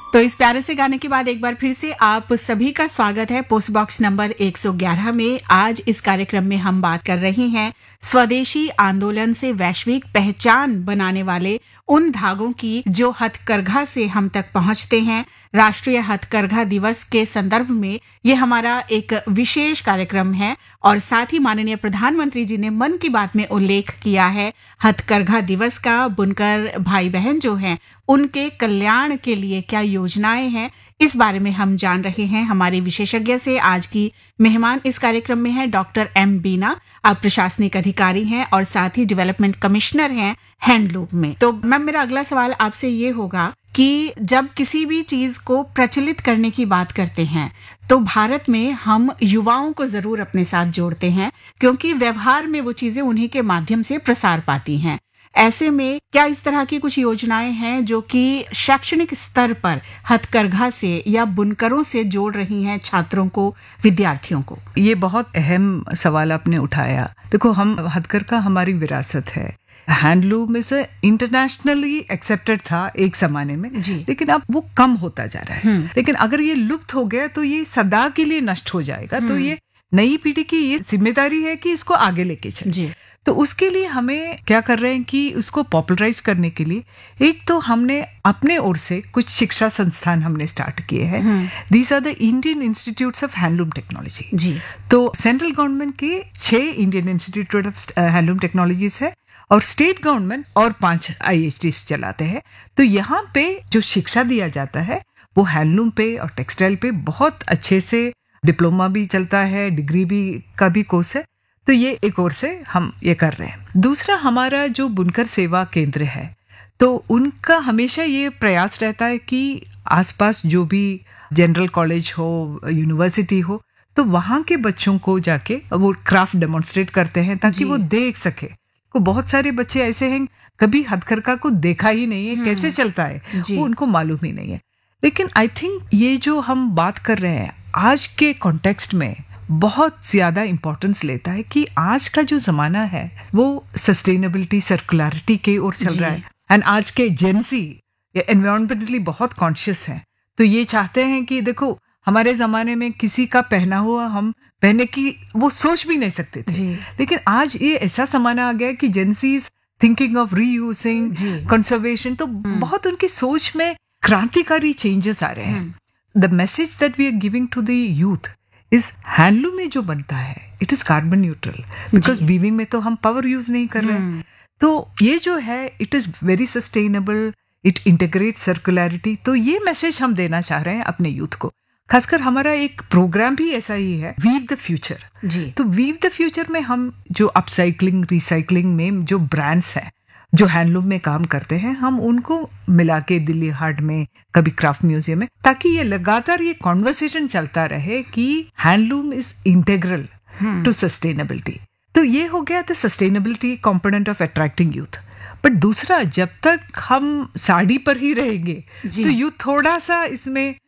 तो इस प्यारे से गाने के बाद एक बार फिर से आप सभी का स्वागत है पोस्ट बॉक्स नंबर 111 में। आज इस कार्यक्रम में हम बात कर रहे हैं स्वदेशी आंदोलन से वैश्विक पहचान बनाने वाले उन धागों की जो हथकरघा से हम तक पहुंचते हैं। राष्ट्रीय हथकरघा दिवस के संदर्भ में ये हमारा एक विशेष कार्यक्रम है और साथ ही माननीय प्रधानमंत्री जी ने मन की बात में उल्लेख किया है हथकरघा दिवस का। बुनकर भाई बहन जो हैं उनके कल्याण के लिए क्या योजनाएं हैं, इस बारे में हम जान रहे हैं हमारे विशेषज्ञ से। आज की मेहमान इस कार्यक्रम में है डॉक्टर एम बीना। आप प्रशासनिक अधिकारी हैं और साथ ही डेवलपमेंट कमिश्नर हैं हैंडलूम में। तो मैम, मेरा अगला सवाल आपसे ये होगा कि जब किसी भी चीज को प्रचलित करने की बात करते हैं तो भारत में हम युवाओं को जरूर अपने साथ जोड़ते हैं, क्योंकि व्यवहार में वो चीजें उन्हीं के माध्यम से प्रसार पाती हैं। ऐसे में क्या इस तरह की कुछ योजनाएं हैं जो कि शैक्षणिक स्तर पर हथकरघा से या बुनकरों से जोड़ रही हैं छात्रों को, विद्यार्थियों को? ये बहुत अहम सवाल आपने उठाया। देखो, हम हथकरघा हमारी विरासत है। हैंडलूम में से इंटरनेशनली एक्सेप्टेड था एक जमाने में, लेकिन अब वो कम होता जा रहा है। लेकिन अगर ये लुप्त हो गया तो ये सदा के लिए नष्ट हो जाएगा। तो ये नई पीढ़ी की ये जिम्मेदारी है कि इसको आगे लेके चले। तो उसके लिए हमें क्या कर रहे हैं कि उसको पॉपुलराइज करने के लिए एक तो हमने अपने ओर से कुछ शिक्षा संस्थान हमने स्टार्ट किए हैं। These are the Indian institutes of handloom technology. तो सेंट्रल गवर्नमेंट के 6 Indian institute of handloom technologies है और स्टेट गवर्नमेंट और 5 IHTs चलाते हैं। तो यहाँ पे जो शिक्षा दिया जाता है वो हैंडलूम पे और टेक्सटाइल पे बहुत अच्छे से डिप्लोमा भी चलता है, डिग्री भी का भी कोर्स है। तो ये एक ओर से हम ये कर रहे हैं। दूसरा, हमारा जो बुनकर सेवा केंद्र है तो उनका हमेशा ये प्रयास रहता है कि आसपास जो भी जनरल कॉलेज हो, यूनिवर्सिटी हो, तो वहाँ के बच्चों को जाके वो क्राफ्ट डेमोन्स्ट्रेट करते हैं ताकि वो देख सके। को बहुत सारे बच्चे ऐसे हैं कभी हथकरघा को देखा ही नहीं है, कैसे चलता है वो उनको मालूम ही नहीं है। लेकिन आई थिंक ये जो हम बात कर रहे हैं आज के कॉन्टेक्स्ट में बहुत ज्यादा इंपॉर्टेंस लेता है कि आज का जो जमाना है वो सस्टेनेबिलिटी, सर्कुलरिटी के ओर चल रहा है। एंड आज के जेनजी एनवायरमेंटली बहुत कॉन्शियस हैं। तो ये चाहते हैं कि देखो, हमारे जमाने में किसी का पहना हुआ हम पहने की वो सोच भी नहीं सकते थे, लेकिन आज ये ऐसा जमाना आ गया कि जेनसीज थिंकिंग ऑफ रीयूजिंग, कंजर्वेशन, तो बहुत उनकी सोच में क्रांतिकारी चेंजेस आ रहे हैं। The message that we are giving to the youth इस हैंडलूम में जो बनता है it is carbon neutral, because weaving में तो हम पावर यूज नहीं कर रहे हैं। तो ये जो है it is very sustainable, it integrate सर्कुलरिटी। तो ये मैसेज हम देना चाह रहे हैं अपने यूथ को। खासकर हमारा एक प्रोग्राम भी ऐसा ही है, वीव द फ्यूचर। तो वीव द फ्यूचर में हम जो अपसाइक्लिंग, रिसाइक्लिंग में जो ब्रांड्स हैं जो हैंडलूम में काम करते हैं, हम उनको मिला के दिल्ली हाट में, कभी क्राफ्ट म्यूजियम में, ताकि ये लगातार ये कॉन्वर्सेशन चलता रहे कि handloom is integral to sustainability. तो ये हो गया the sustainability component of attracting youth. But दूसरा, जब तक हम साड़ी पर ही रहेंगे तो यूथ थोड़ा सा इसमें